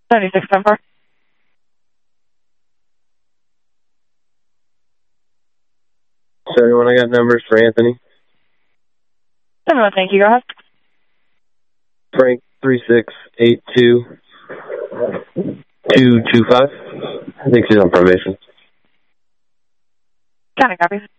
7674. So everyone, I got numbers for Anthony. 71, thank you. Go ahead. Frank 3682-225. I think she's on probation. Got it, copy.